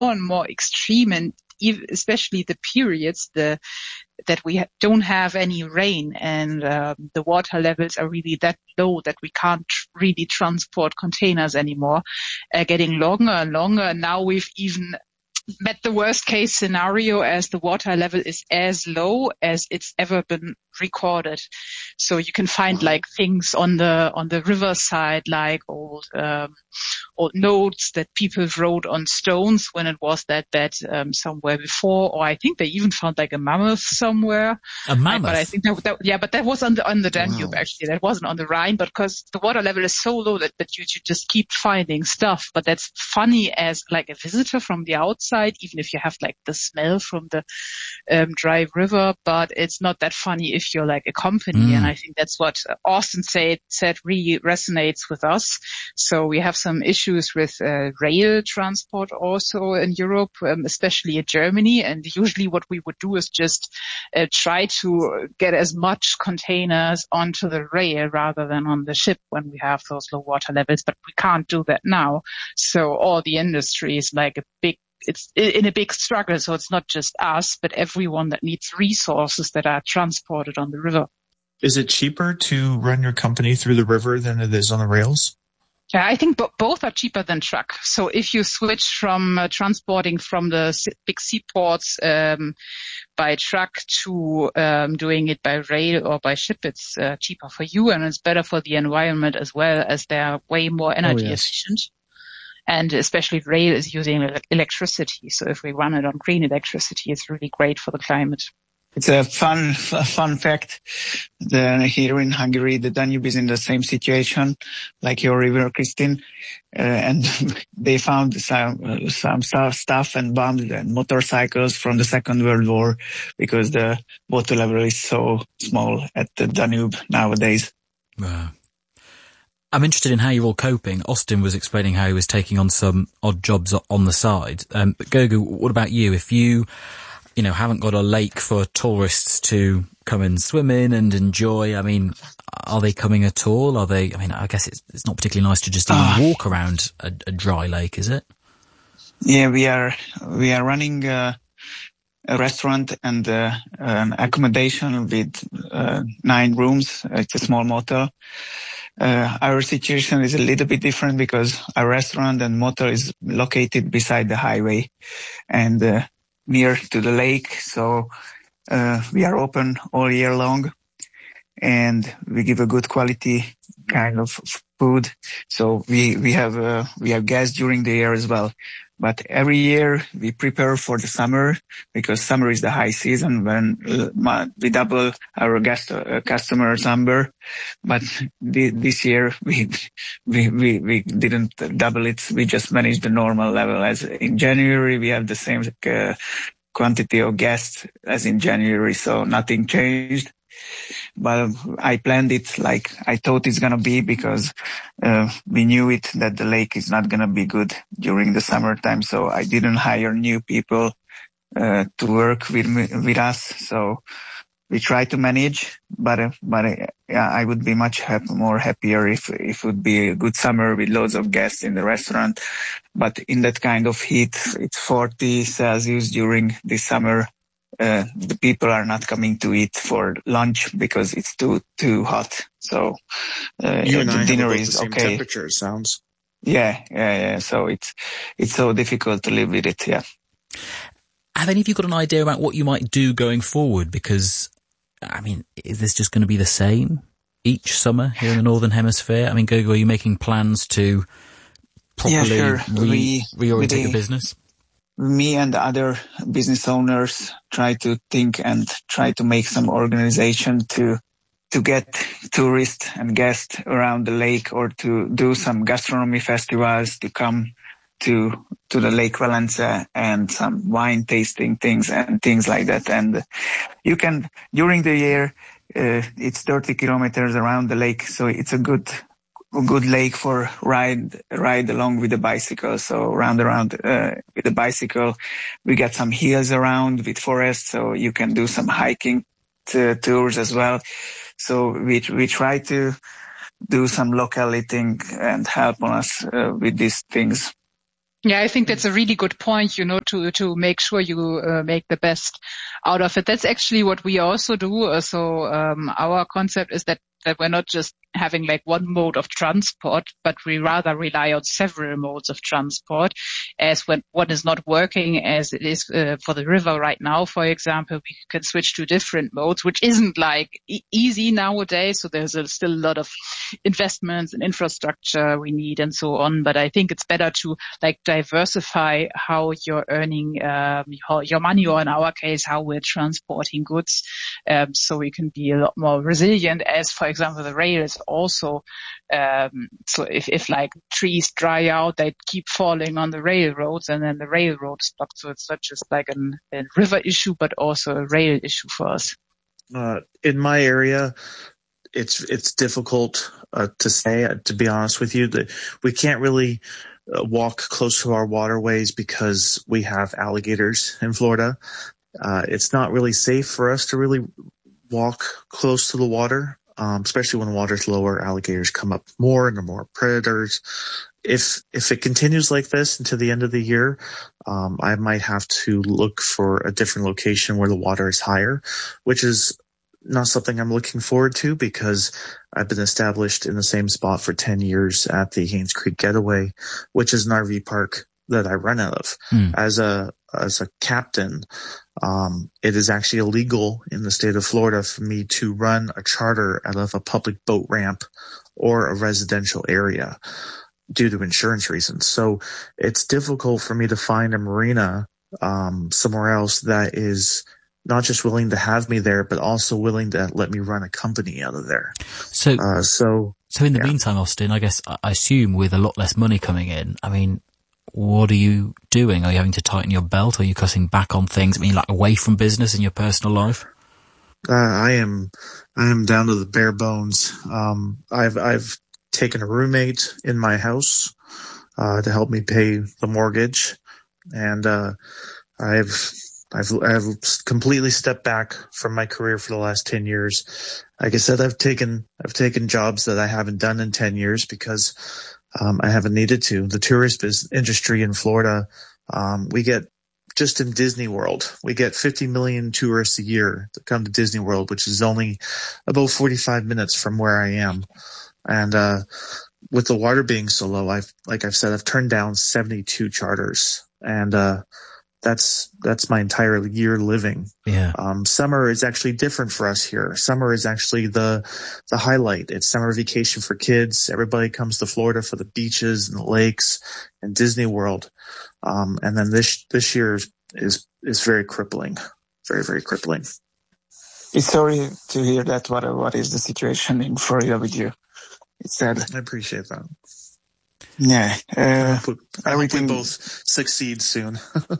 and more extreme, and especially the periods that we don't have any rain, and the water levels are really that low that we can't really transport containers anymore, getting longer and longer. And now we've even met the worst case scenario, as the water level is as low as it's ever been recorded. So you can find like things on the riverside, like old notes that people wrote on stones when it was that bad somewhere before. Or I think they even found like a mammoth somewhere. A mammoth? But I think but that was on the Danube. Wow. Actually. That wasn't on the Rhine, but because the water level is so low that you just keep finding stuff. But that's funny as like a visitor from the outside, even if you have like the smell from the dry river, but it's not that funny if you're like a company. And I think that's what Austin said really resonates with us. So we have some issues with rail transport also in Europe, especially in Germany. And usually what we would do is just try to get as much containers onto the rail rather than on the ship when we have those low water levels. But we can't do that now. So all the industry is like it's in a big struggle. So it's not just us, but everyone that needs resources that are transported on the river. Is it cheaper to run your company through the river than it is on the rails? Yeah, I think both are cheaper than truck. So if you switch from transporting from the big seaports by truck to doing it by rail or by ship, it's cheaper for you, and it's better for the environment as well, as they are way more energy efficient. And especially rail is using electricity. So if we run it on green electricity, it's really great for the climate. It's a fun fact. Here in Hungary, the Danube is in the same situation like your river, Christine. And they found some stuff and bombs and motorcycles from the Second World War because the water level is so small at the Danube nowadays. Wow. I'm interested in how you're all coping. Austin was explaining how he was taking on some odd jobs on the side. But Gogo, what about you? If you haven't got a lake for tourists to come and swim in and enjoy, I mean, are they coming at all? I guess it's not particularly nice to just even walk around a dry lake, is it? Yeah, we are running a restaurant and an accommodation with 9 rooms. It's a small motel. Our situation is a little bit different because our restaurant and motel is located beside the highway and near to the lake. So we are open all year long and we give a good quality kind of food. So we have guests during the year as well. But every year we prepare for the summer because summer is the high season when we double our customers number. But this year we didn't double it. We just managed the normal level. As in January, we have the same quantity of guests as in January. So nothing changed. But I planned it like I thought it's going to be because we knew it that the lake is not going to be good during the summertime. So I didn't hire new people to work with us. So we try to manage, but I would be much more happier if it would be a good summer with loads of guests in the restaurant. But in that kind of heat, it's 40 Celsius during the summer. The people are not coming to eat for lunch because it's too hot. So you and I dinner have is the same okay. Temperature, it sounds. Yeah. So it's so difficult to live with it. Yeah. Have any of you got an idea about what you might do going forward? Because I mean, is this just going to be the same each summer here in the Northern Hemisphere? I mean, Gogo, are you making plans to properly reorientate the business? Me and other business owners try to think and try to make some organization to get tourists and guests around the lake, or to do some gastronomy festivals to come to the Lake Valenza and some wine tasting things and things like that. And you can, during the year, it's 30 kilometers around the lake. So it's a good lake for ride along with the bicycle. So round with the bicycle, we got some hills around with forest. So you can do some hiking tours as well. So we try to do some local eating and help on us with these things. Yeah, I think that's a really good point, to make sure you make the best out of it. That's actually what we also do. So our concept is that we're not just having like one mode of transport, but we rather rely on several modes of transport, as when one is not working as it is for the river right now, for example, we can switch to different modes, which isn't like easy nowadays. So there's still a lot of investments and infrastructure we need and so on. But I think it's better to like diversify how you're earning your money, or in our case, how we're transporting goods, so we can be a lot more resilient. As for example, the rail is also so if like trees dry out, they keep falling on the railroads, and then the railroad stops. So it's not just like a river issue, but also a rail issue for us. In my area, it's difficult to say, to be honest with you, that we can't really walk close to our waterways because we have alligators in Florida. It's not really safe for us to really walk close to the water, especially when the water's lower. Alligators come up more and there are more predators. If it continues like this until the end of the year, I might have to look for a different location where the water is higher, which is not something I'm looking forward to, because I've been established in the same spot for 10 years at the Haynes Creek Getaway, which is an RV park that I run out of. As a captain, it is actually illegal in the state of Florida for me to run a charter out of a public boat ramp or a residential area due to insurance reasons. So it's difficult for me to find a marina somewhere else that is not just willing to have me there, but also willing to let me run a company out of there. So in the meantime, Austin, I guess, I assume with a lot less money coming in, I mean, what are you doing? Are you having to tighten your belt? Are you cutting back on things? I mean, like away from business in your personal life? I am down to the bare bones. I've taken a roommate in my house, to help me pay the mortgage. And, I've completely stepped back from my career for the last 10 years. Like I said, I've taken jobs that I haven't done in 10 years because, I haven't needed to. The tourist industry in Florida, we get, just in Disney World, we get 50 million tourists a year that come to Disney World, which is only about 45 minutes from where I am. And, with the water being so low, I've turned down 72 charters, and, that's my entire year living. Yeah. Summer is actually different for us here. Summer is actually the highlight. It's summer vacation for kids. Everybody comes to Florida for the beaches and the lakes and Disney World. And then this year is very crippling. Very, very crippling. It's sorry to hear that. What is the situation in Florida with you? It's sad. I appreciate that. Yeah. I hope we both succeed soon.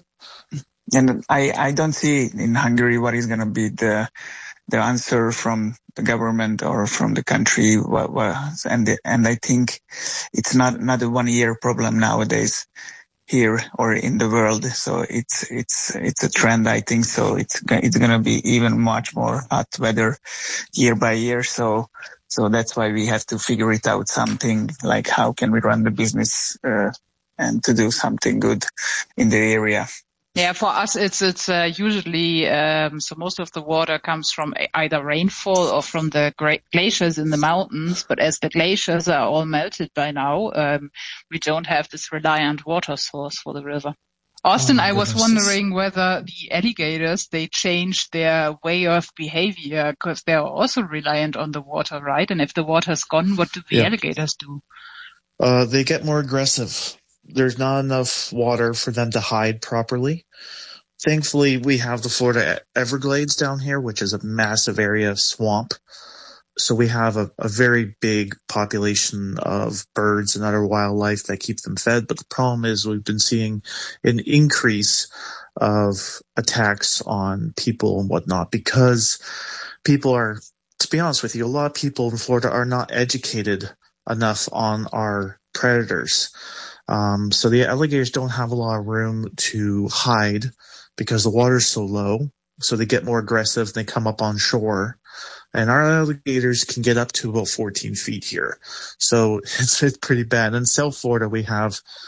And I don't see in Hungary what is going to be the answer from the government or from the country. And I think it's not a 1 year problem nowadays here or in the world. So it's a trend, I think. So it's going to be even much more hot weather year by year. So that's why we have to figure it out, something like how can we run the business and to do something good in the area. Yeah, for us, it's usually, so most of the water comes from either rainfall or from the glaciers in the mountains. But as the glaciers are all melted by now, we don't have this reliant water source for the river. Austin, I was wondering whether the alligators, they changed their way of behavior because they're also reliant on the water, right? And if the water's gone, what do the alligators do? They get more aggressive. There's not enough water for them to hide properly. Thankfully, we have the Florida Everglades down here, which is a massive area of swamp. So we have a very big population of birds and other wildlife that keep them fed. But the problem is we've been seeing an increase of attacks on people and whatnot because people are, to be honest with you, a lot of people in Florida are not educated enough on our predators. So the alligators don't have a lot of room to hide because the water's so low. So they get more aggressive and they come up on shore. And our alligators can get up to about 14 feet here. So it's pretty bad. In South Florida, we have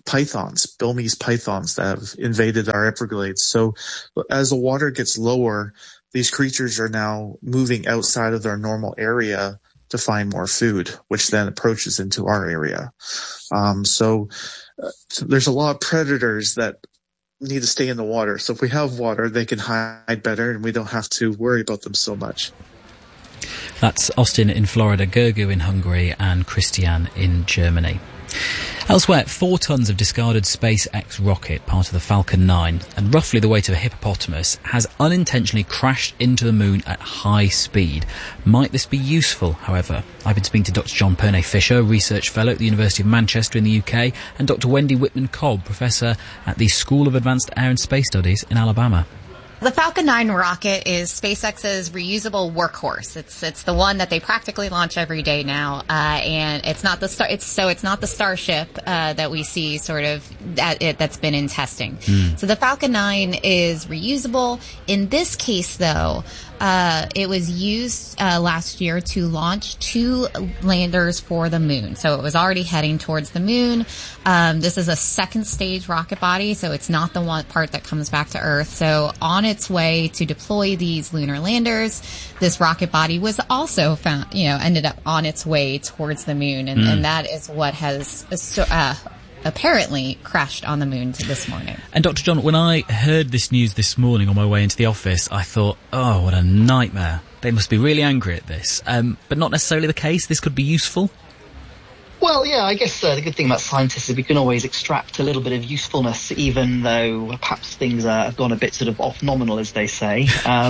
pythons, Burmese pythons that have invaded our Everglades. So as the water gets lower, these creatures are now moving outside of their normal area to find more food, which then approaches into our area. So there's a lot of predators that need to stay in the water. So if we have water, they can hide better and we don't have to worry about them so much. That's Austin in Florida, Gergu in Hungary, and Christian in Germany. Elsewhere, 4 tons of discarded SpaceX rocket, part of the Falcon 9, and roughly the weight of a hippopotamus, has unintentionally crashed into the moon at high speed. Might this be useful, however? I've been speaking to Dr. John Pernay-Fisher, Research Fellow at the University of Manchester in the UK, and Dr. Wendy Whitman-Cobb, Professor at the School of Advanced Air and Space Studies in Alabama. The Falcon 9 rocket is SpaceX's reusable workhorse. It's the one that they practically launch every day now, and it's not the it's not the Starship that we see sort of that's been in testing. So the Falcon 9 is reusable. In this case, though, it was used last year to launch 2 landers for the moon. So it was already heading towards the moon. This is a second stage rocket body, so it's not the one part that comes back to Earth. So on its way to deploy these lunar landers, this rocket body was also found, ended up on its way towards the moon, and that is what has apparently crashed on the moon this morning. And Dr. John, when I heard this news this morning on my way into the office, I thought, oh, what a nightmare. They must be really angry at this. But not necessarily the case. This could be useful. Well, yeah, I guess the good thing about scientists is we can always extract a little bit of usefulness, even though perhaps things have gone a bit sort of off nominal, as they say.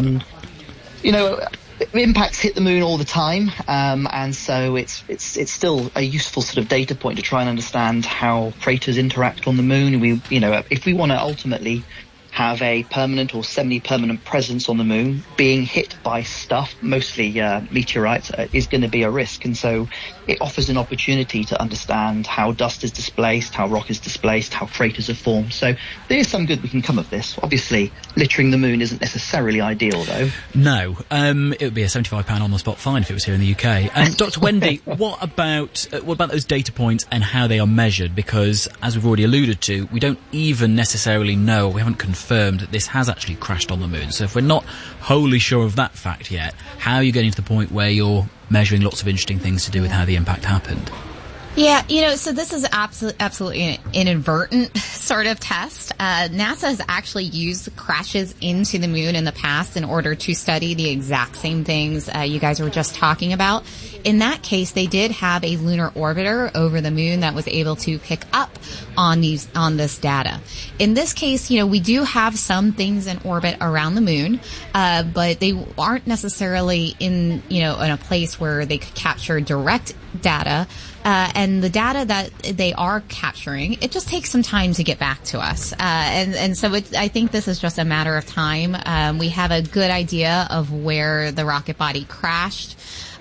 Impacts hit the moon all the time, and so it's still a useful sort of data point to try and understand how craters interact on the moon. If we want to ultimately have a permanent or semi-permanent presence on the moon, being hit by stuff, mostly meteorites, is going to be a risk. And so it offers an opportunity to understand how dust is displaced, how rock is displaced, how craters are formed. So there is some good we can come of this. Obviously, littering the moon isn't necessarily ideal, though. No. It would be a £75 on-the-spot fine if it was here in the UK. Dr. Wendy, what about those data points and how they are measured? Because, as we've already alluded to, we don't even necessarily know, we haven't confirmed that this has actually crashed on the moon. So if we're not wholly sure of that fact yet, how are you getting to the point where you're measuring lots of interesting things to do with how the impact happened? Yeah, so this is absolutely an inadvertent sort of test. NASA has actually used crashes into the moon in the past in order to study the exact same things you guys were just talking about. In that case, they did have a lunar orbiter over the moon that was able to pick up on this data. In this case, we do have some things in orbit around the moon, but they aren't necessarily in a place where they could capture direct data. And the data that they are capturing, it just takes some time to get back to us. And so I think this is just a matter of time. We have a good idea of where the rocket body crashed.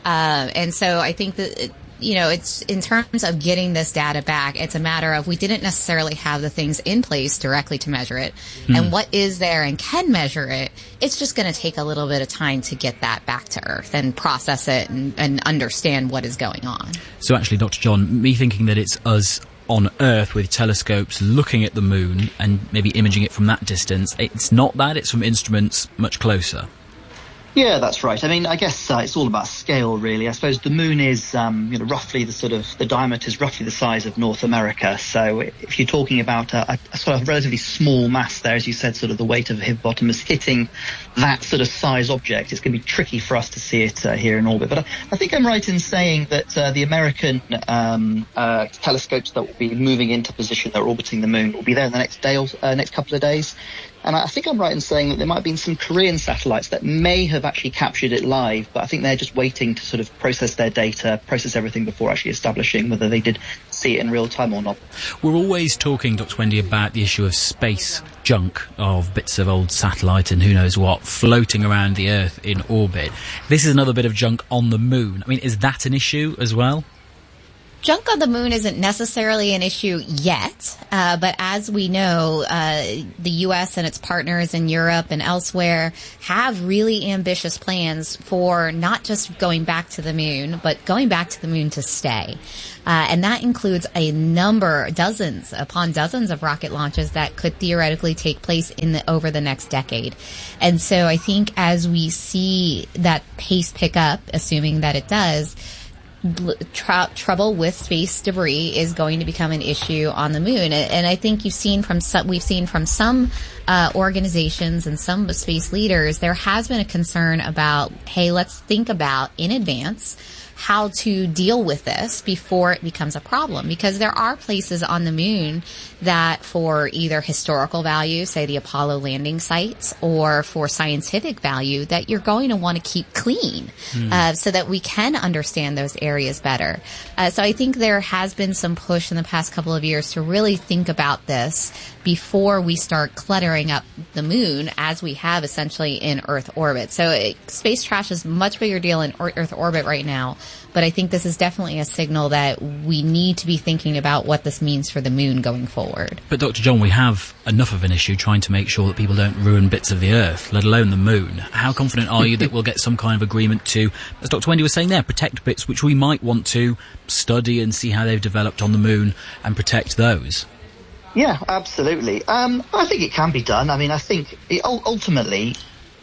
And so I think that, it's in terms of getting this data back, it's a matter of we didn't necessarily have the things in place directly to measure it. And what is there and can measure it, it's just going to take a little bit of time to get that back to Earth and process it and understand what is going on. So actually, Dr. John, me thinking that it's us on Earth with telescopes looking at the moon and maybe imaging it from that distance, it's not that, it's from instruments much closer. Yeah, that's right. I mean, I guess it's all about scale, really. I suppose the moon is, roughly the diameter is roughly the size of North America. So if you're talking about a sort of relatively small mass there, as you said, sort of the weight of a hippopotamus hitting that sort of size object, it's going to be tricky for us to see it here in orbit. But I think I'm right in saying that the American telescopes that will be moving into position, that are orbiting the moon, will be there in the next couple of days. And I think I'm right in saying that there might have been some Korean satellites that may have actually captured it live, but I think they're just waiting to sort of process their data, process everything before actually establishing whether they did see it in real time or not. We're always talking, Dr. Wendy, about the issue of space junk, of bits of old satellite and who knows what floating around the Earth in orbit. This is another bit of junk on the moon. I mean, is that an issue as well? Junk on the moon isn't necessarily an issue yet, but as we know, the U.S. and its partners in Europe and elsewhere have really ambitious plans for not just going back to the moon, but going back to the moon to stay. And that includes a number, dozens upon dozens of rocket launches that could theoretically take place over the next decade. And so I think as we see that pace pick up, assuming that it does, trouble with space debris is going to become an issue on the moon. And I think we've seen from some organizations and some space leaders, there has been a concern about, hey, let's think about in advance how to deal with this before it becomes a problem. Because there are places on the moon that for either historical value, say the Apollo landing sites, or for scientific value, that you're going to want to keep clean so that we can understand those areas better. So I think there has been some push in the past couple of years to really think about this before we start cluttering up the moon as we have essentially in Earth orbit. So space trash is a much bigger deal in Earth orbit right now. But I think this is definitely a signal that we need to be thinking about what this means for the moon going forward. But Dr. John, we have enough of an issue trying to make sure that people don't ruin bits of the Earth, let alone the moon. How confident are you that we'll get some kind of agreement to, as Dr. Wendy was saying there, protect bits which we might want to study and see how they've developed on the moon and protect those? Yeah, absolutely. I think it can be done. I mean, I think ultimately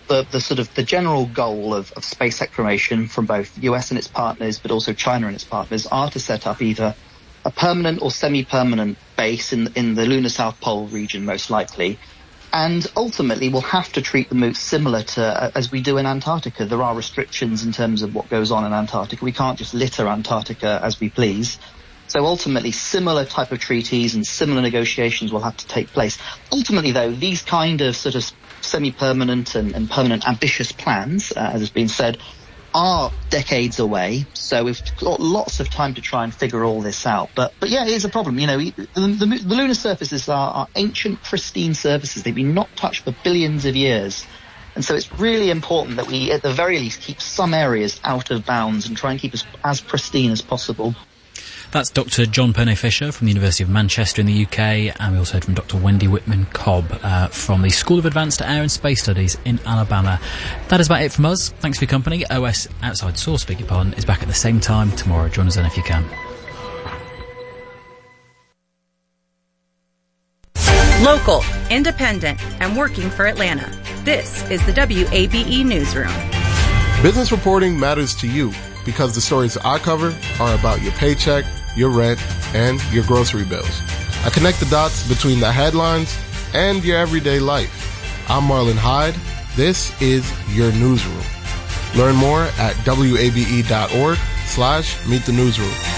the general goal of space exploration from both US and its partners, but also China and its partners, are to set up either a permanent or semi-permanent base in the lunar South Pole region, most likely. And ultimately, we'll have to treat the moon similar to as we do in Antarctica. There are restrictions in terms of what goes on in Antarctica. We can't just litter Antarctica as we please. So ultimately, similar type of treaties and similar negotiations will have to take place. Ultimately, though, these kind of sort of semi-permanent and permanent ambitious plans, as has been said, are decades away. So we've got lots of time to try and figure all this out. But yeah, it is a problem. You know, the lunar surfaces are ancient, pristine surfaces. They've been not touched for billions of years. And so it's really important that we, at the very least, keep some areas out of bounds and try and keep us as pristine as possible. That's Dr. John Penney-Fisher from the University of Manchester in the UK, and we also heard from Dr. Wendy Whitman-Cobb from the School of Advanced Air and Space Studies in Alabama. That is about it from us. Thanks for your company. OS Outside Source, beg your pardon, is back at the same time tomorrow. Join us then if you can. Local, independent, and working for Atlanta. This is the WABE Newsroom. Business reporting matters to you because the stories I cover are about your paycheck, your rent, and your grocery bills. I connect the dots between the headlines and your everyday life. I'm Marlon Hyde. This is your newsroom. Learn more at wabe.org/meet the newsroom.